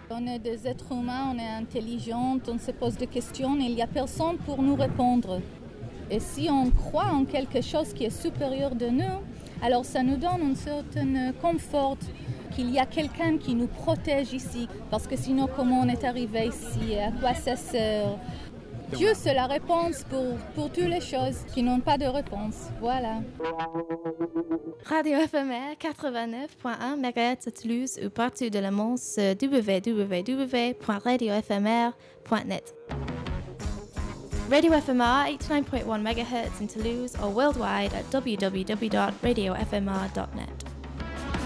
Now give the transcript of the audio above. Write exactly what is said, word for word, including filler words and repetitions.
On est des êtres humains, on est intelligents, on se pose des questions et il n'y a personne pour nous répondre. Et si on croit en quelque chose qui est supérieur de nous, alors ça nous donne un certain confort qu'il y a quelqu'un qui nous protège ici. Parce que sinon, comment on est arrivé ici et à quoi ça sert? Dieu, c'est la réponse pour, pour toutes les choses qui n'ont pas de réponse. Voilà. Radio Éphémère quatre-vingt-neuf point un mégahertz à Toulouse ou partout de la monde sur w w w point radio éphémère point net. Radio F M R eighty-nine point one megahertz in Toulouse or worldwide at w w w dot radio f m r dot net.